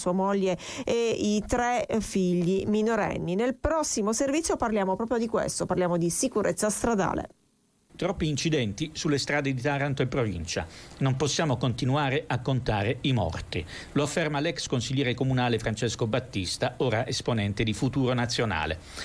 sua moglie e i 3 figli minorenni. Nel prossimo servizio parliamo proprio di questo, parliamo di sicurezza stradale. Troppi incidenti sulle strade di Taranto e provincia. Non possiamo continuare a contare i morti. Lo afferma l'ex consigliere comunale Francesco Battista, ora esponente di Futuro Nazionale.